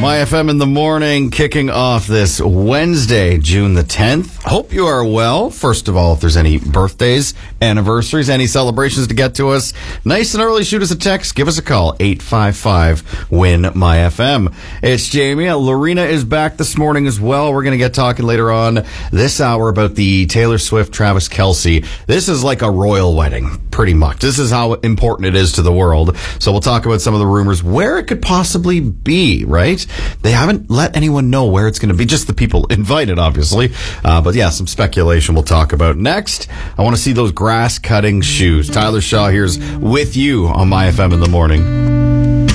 My FM in the morning, kicking off this Wednesday, June the 10th. Hope you are well. First of all, if there's any birthdays, anniversaries, any celebrations to get to us, nice and early, shoot us a text, give us a call, 855-WIN-MY-FM. It's Jamie. Lorena is back this morning as well. We're going to get talking later on this hour about the Taylor Swift, Travis Kelce. This is like a royal wedding, pretty much. This is how important it is to the world. So we'll talk about some of the rumors, where it could possibly be, right? They haven't let anyone know where it's going to be, just the people invited, obviously. But yeah, some speculation we'll talk about next. I want to see those grass cutting shoes. Tyler Shaw here's with you on My FM in the morning.